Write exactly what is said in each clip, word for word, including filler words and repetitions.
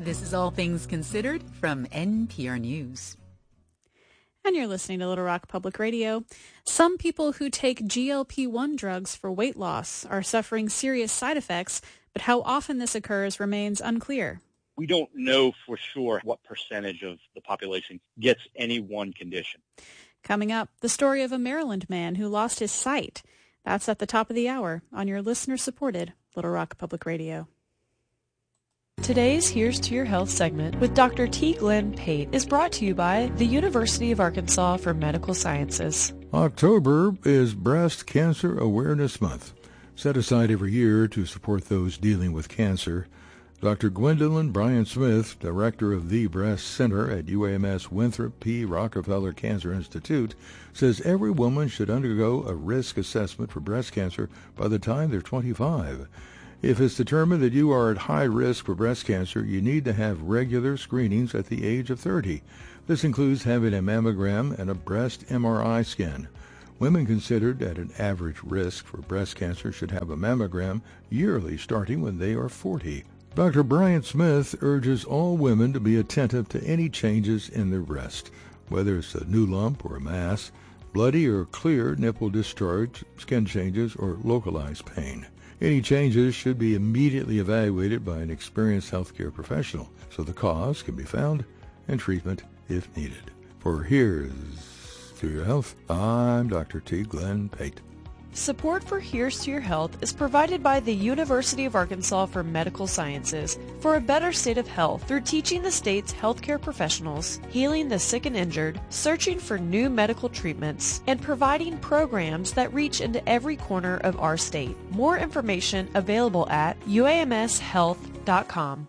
This is All Things Considered from N P R News. And you're listening to Little Rock Public Radio. Some people who take G L P one drugs for weight loss are suffering serious side effects, but how often this occurs remains unclear. We don't know for sure what percentage of the population gets any one condition. Coming up, the story of a Maryland man who lost his sight. That's at the top of the hour on your listener-supported Little Rock Public Radio. Today's Here's to Your Health segment with Doctor T. Glenn Pate is brought to you by the University of Arkansas for Medical Sciences. October is Breast Cancer Awareness Month, set aside every year to support those dealing with cancer. Doctor Gwendolyn Bryant-Smith, director of the Breast Center at U A M S Winthrop P. Rockefeller Cancer Institute, says every woman should undergo a risk assessment for breast cancer by the time they're twenty-five. If it's determined that you are at high risk for breast cancer, you need to have regular screenings at the age of thirty. This includes having a mammogram and a breast M R I scan. Women considered at an average risk for breast cancer should have a mammogram yearly starting when they are forty. Doctor Bryant-Smith urges all women to be attentive to any changes in their breast, whether it's a new lump or a mass, bloody or clear nipple discharge, skin changes, or localized pain. Any changes should be immediately evaluated by an experienced healthcare professional so the cause can be found and treatment if needed. For Here's to Your Health, I'm Doctor T. Glenn Pate. Support for Here's to Your Health is provided by the University of Arkansas for Medical Sciences for a better state of health through teaching the state's healthcare professionals, healing the sick and injured, searching for new medical treatments, and providing programs that reach into every corner of our state. More information available at U A M S health dot com.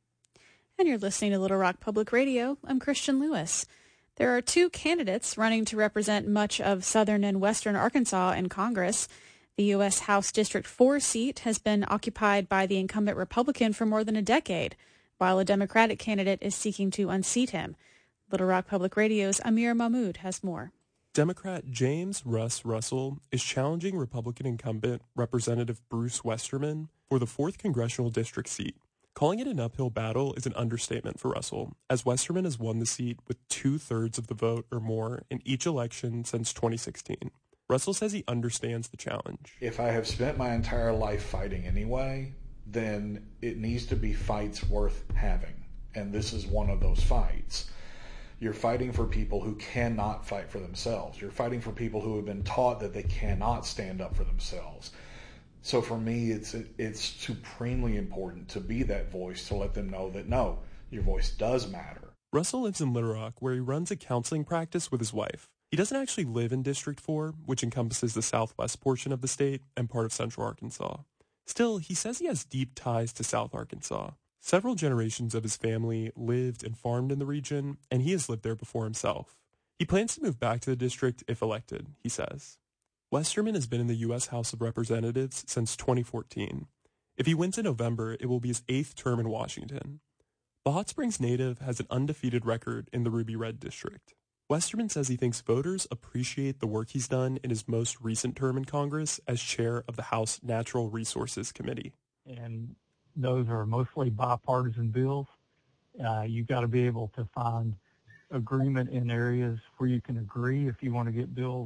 And you're listening to Little Rock Public Radio. I'm Christian Lewis. There are two candidates running to represent much of southern and western Arkansas in Congress. The U S House District four seat has been occupied by the incumbent Republican for more than a decade, while a Democratic candidate is seeking to unseat him. Little Rock Public Radio's Amir Mahmood has more. Democrat James Russ Russell is challenging Republican incumbent Representative Bruce Westerman for the fourth Congressional District seat. Calling it an uphill battle is an understatement for Russell, as Westerman has won the seat with two-thirds of the vote or more in each election since twenty sixteen. Russell says he understands the challenge. If I have spent my entire life fighting anyway, then it needs to be fights worth having. And this is one of those fights. You're fighting for people who cannot fight for themselves. You're fighting for people who have been taught that they cannot stand up for themselves. So for me, it's it's supremely important to be that voice, to let them know that, no, your voice does matter. Russell lives in Little Rock, where he runs a counseling practice with his wife. He doesn't actually live in District four, which encompasses the southwest portion of the state and part of central Arkansas. Still, he says he has deep ties to South Arkansas. Several generations of his family lived and farmed in the region, and he has lived there before himself. He plans to move back to the district if elected, he says. Westerman has been in the U S House of Representatives since twenty fourteen. If he wins in November, it will be his eighth term in Washington. The Hot Springs native has an undefeated record in the Ruby Red District. Westerman says he thinks voters appreciate the work he's done in his most recent term in Congress as chair of the House Natural Resources Committee. And those are mostly bipartisan bills. Uh, you've got to be able to find agreement in areas where you can agree if you want to get bills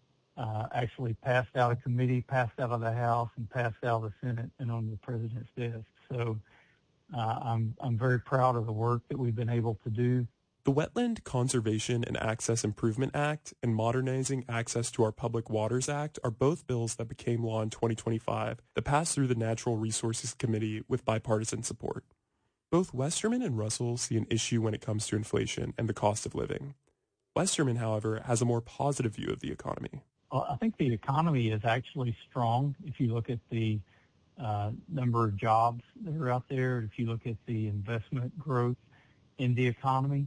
Uh, actually passed out of committee, passed out of the House, and passed out of the Senate and on the President's desk. So uh, I'm I'm very proud of the work that we've been able to do. The Wetland Conservation and Access Improvement Act and Modernizing Access to Our Public Waters Act are both bills that became law in twenty twenty-five that passed through the Natural Resources Committee with bipartisan support. Both Westerman and Russell see an issue when it comes to inflation and the cost of living. Westerman, however, has a more positive view of the economy. Well, I think the economy is actually strong. If you look at the uh, number of jobs that are out there, if you look at the investment growth in the economy,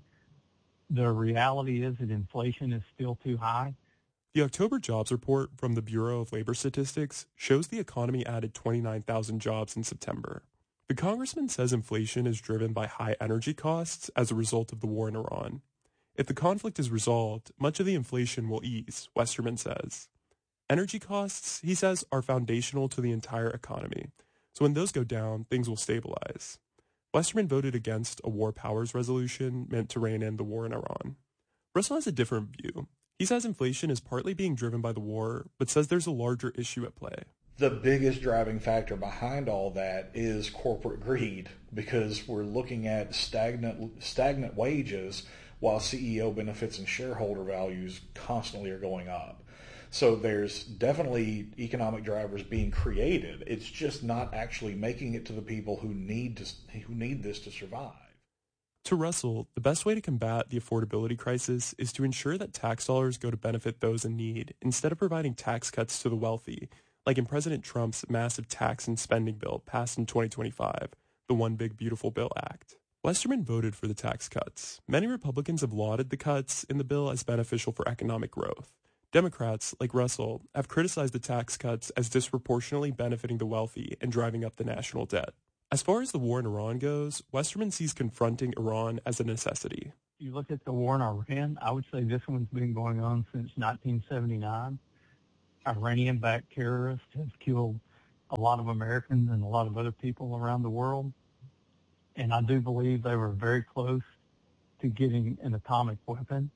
the reality is that inflation is still too high. The October jobs report from the Bureau of Labor Statistics shows the economy added twenty-nine thousand jobs in September. The congressman says inflation is driven by high energy costs as a result of the war in Iran. If the conflict is resolved, much of the inflation will ease, Westerman says. Energy costs, he says, are foundational to the entire economy, so when those go down, things will stabilize. Westerman voted against a war powers resolution meant to rein in the war in Iran. Russell has a different view. He says inflation is partly being driven by the war, but says there's a larger issue at play. The biggest driving factor behind all that is corporate greed, because we're looking at stagnant stagnant wages while C E O benefits and shareholder values constantly are going up. So there's definitely economic drivers being created. It's just not actually making it to the people who need to, who need this to survive. To Russell, the best way to combat the affordability crisis is to ensure that tax dollars go to benefit those in need instead of providing tax cuts to the wealthy, like in President Trump's massive tax and spending bill passed in twenty twenty-five, the One Big Beautiful Bill Act. Westerman voted for the tax cuts. Many Republicans have lauded the cuts in the bill as beneficial for economic growth. Democrats, like Russell, have criticized the tax cuts as disproportionately benefiting the wealthy and driving up the national debt. As far as the war in Iran goes, Westerman sees confronting Iran as a necessity. You look at the war in Iran, I would say this one's been going on since nineteen seventy-nine. Iranian-backed terrorists have killed a lot of Americans and a lot of other people around the world. And I do believe they were very close to getting an atomic weapon.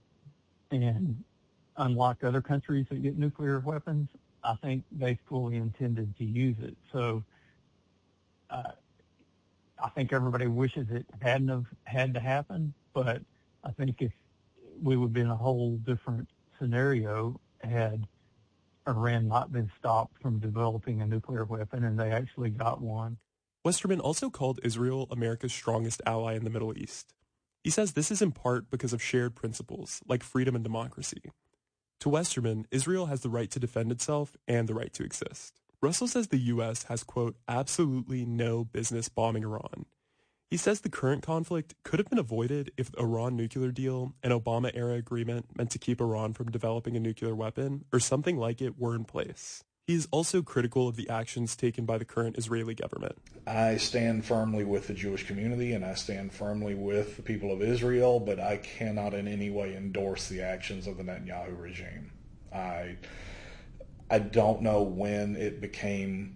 And unlike other countries that get nuclear weapons, I think they fully intended to use it. So uh, I think everybody wishes it hadn't have had to happen, but I think if we would be in a whole different scenario had Iran not been stopped from developing a nuclear weapon and they actually got one. Westerman also called Israel America's strongest ally in the Middle East. He says this is in part because of shared principles like freedom and democracy. To Westerman, Israel has the right to defend itself and the right to exist. Russell says the U S has, quote, absolutely no business bombing Iran. He says the current conflict could have been avoided if the Iran nuclear deal, an Obama-era agreement meant to keep Iran from developing a nuclear weapon, or something like it were in place. He is also critical of the actions taken by the current Israeli government. I stand firmly with the Jewish community and I stand firmly with the people of Israel, but I cannot in any way endorse the actions of the Netanyahu regime. I, I don't know when it became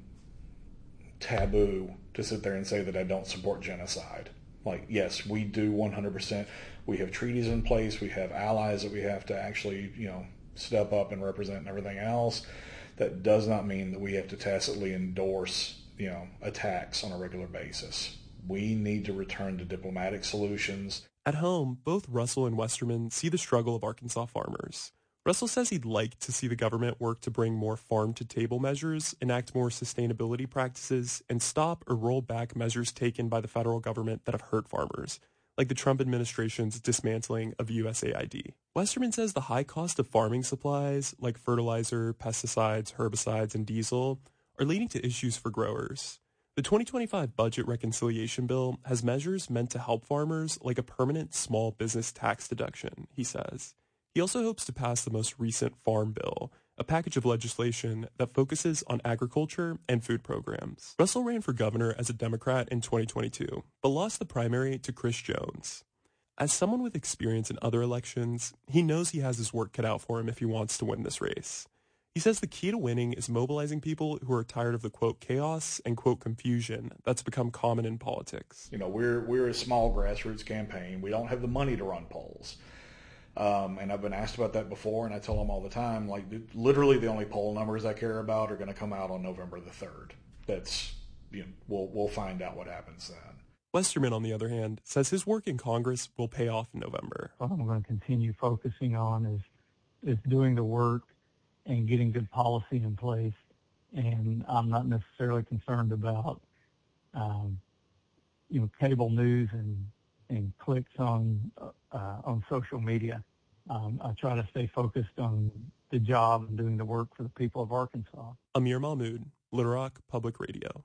taboo to sit there and say that I don't support genocide. Like, yes, we do one hundred percent. We have treaties in place. We have allies that we have to actually, you know, step up and represent and everything else. That does not mean that we have to tacitly endorse, you know, attacks on a regular basis. We need to return to diplomatic solutions. At home, both Russell and Westerman see the struggle of Arkansas farmers. Russell says he'd like to see the government work to bring more farm-to-table measures, enact more sustainability practices, and stop or roll back measures taken by the federal government that have hurt farmers, like the Trump administration's dismantling of U S A I D. Westerman says the high cost of farming supplies, like fertilizer, pesticides, herbicides, and diesel, are leading to issues for growers. The twenty twenty-five Budget Reconciliation Bill has measures meant to help farmers, like a permanent small business tax deduction, he says. He also hopes to pass the most recent Farm Bill, a package of legislation that focuses on agriculture and food programs. Russell ran for governor as a Democrat in twenty twenty-two, but lost the primary to Chris Jones. As someone with experience in other elections, he knows he has his work cut out for him if he wants to win this race. He says the key to winning is mobilizing people who are tired of the, quote, chaos and, quote, confusion that's become common in politics. You know, we're we're a small grassroots campaign. We don't have the money to run polls. Um, and I've been asked about that before, and I tell them all the time, like, literally the only poll numbers I care about are going to come out on November the third. That's, you know, we'll we'll find out what happens then. Westerman, on the other hand, says his work in Congress will pay off in November. What I'm going to continue focusing on is is doing the work and getting good policy in place. And I'm not necessarily concerned about, um, you know, cable news and and clicks on uh, on social media. Um, I try to stay focused on the job and doing the work for the people of Arkansas. Amir Mahmood, Little Rock Public Radio.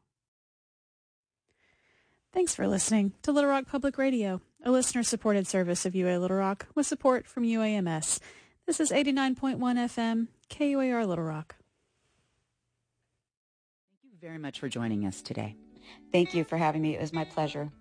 Thanks for listening to Little Rock Public Radio, a listener-supported service of U A Little Rock with support from U A M S. This is eighty-nine point one F M, K U A R Little Rock. Thank you very much for joining us today. Thank you for having me. It was my pleasure.